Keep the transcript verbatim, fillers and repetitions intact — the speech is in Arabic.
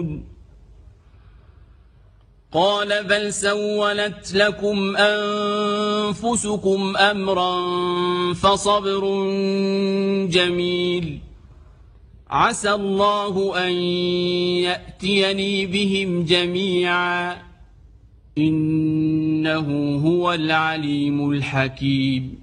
قال بل سولت لكم أنفسكم أمرا فصبر جميل عسى الله أن يأتيني بهم جميعا إنه هو العليم الحكيم